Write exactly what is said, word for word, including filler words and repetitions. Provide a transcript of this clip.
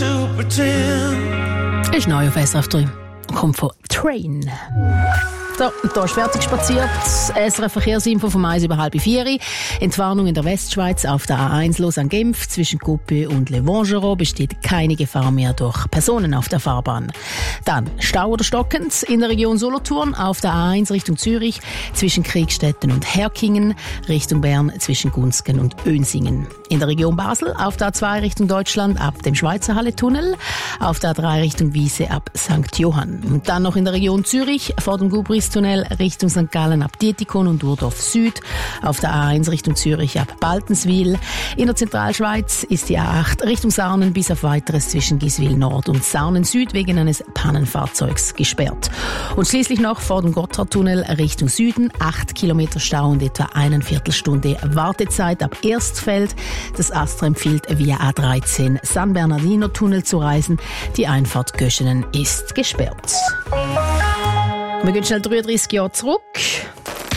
to pretend. Ist neu auf S R F drei. Kommt von Train. So, da ist fertig spaziert. S R F Verkehrsinfo vom eins über halb vier. Entwarnung in der Westschweiz auf der A eins Lausanne Genf zwischen Coupé und Le Vongereau besteht keine Gefahr mehr durch Personen auf der Fahrbahn. Dann Stau oder stockend in der Region Solothurn auf der A eins Richtung Zürich zwischen Kriegstetten und Herkingen, Richtung Bern zwischen Gunsgen und Önsingen. In der Region Basel auf der A zwei Richtung Deutschland ab dem Schweizer Halle-Tunnel, auf der A drei Richtung Wiese ab Sankt Johann. Und dann noch in der Region Zürich vor dem Gubris-Tunnel Richtung Sankt Gallen ab Dietikon und Urdorf Süd, auf der A eins Richtung Zürich ab Baltenswil. In der Zentralschweiz ist die A acht Richtung Sarnen bis auf Weiteres zwischen Giswil Nord und Sarnen Süd wegen eines Pannenfahrzeugs gesperrt. Und schließlich noch vor dem Gotthardtunnel Richtung Süden, acht Kilometer Stau und etwa eine Viertelstunde Wartezeit ab Erstfeld. Das Astra empfiehlt via A dreizehn San Bernardino Tunnel zu reisen. Die Einfahrt Göschenen ist gesperrt. Wir gehen schnell dreiunddreissig Jahre zurück.